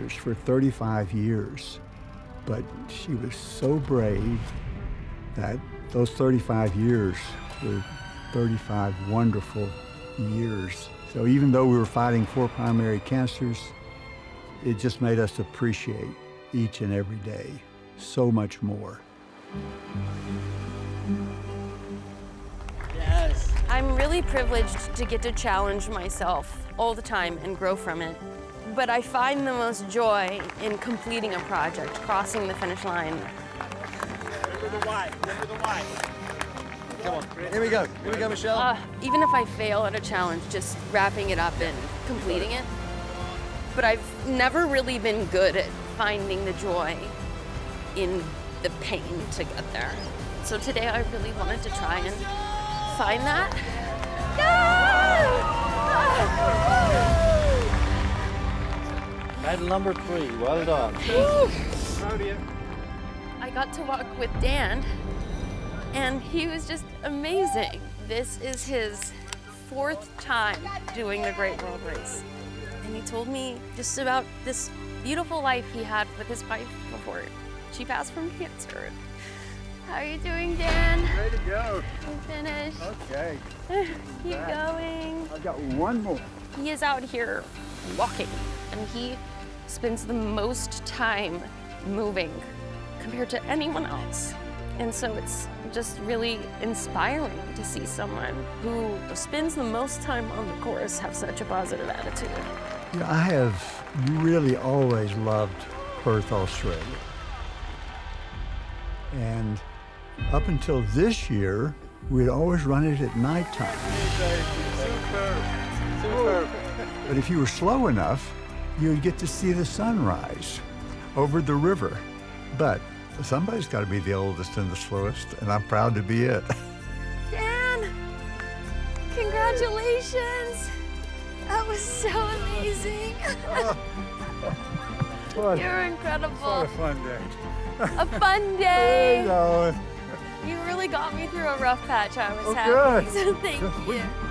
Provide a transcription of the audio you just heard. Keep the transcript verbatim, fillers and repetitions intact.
finished for thirty-five years. But she was so brave that those thirty-five years were thirty-five wonderful years. So even though we were fighting four primary cancers, it just made us appreciate each and every day so much more. Yes. I'm really privileged to get to challenge myself all the time and grow from it. But I find the most joy in completing a project, crossing the finish line. Remember the why, remember the why. Come on, here we go, here we go, Michelle. Uh, even if I fail at a challenge, just wrapping it up and completing it. But I've never really been good at finding the joy in the pain to get there. So today I really wanted to try and find that. Medal number three, well done. Proud of you. I got to walk with Dan, and he was just amazing. This is his fourth time doing the Great World Race. And he told me just about this beautiful life he had with his wife before she passed from cancer. How are you doing, Dan? Way to go. We finished. Okay. Keep going. I've got one more. He is out here walking, and he spends the most time moving compared to anyone else. And so it's just really inspiring to see someone who spends the most time on the course have such a positive attitude. You know, I have really always loved Perth, Australia. And up until this year, we'd always run it at nighttime. Superb. Superb. But if you were slow enough, you would get to see the sunrise over the river. But somebody's got to be the oldest and the slowest, and I'm proud to be it. Dan, congratulations. That was so amazing. What? You're incredible. What a fun day. A fun There you day. go. You really got me through a rough patch. I was Oh, happy. good. So thank you.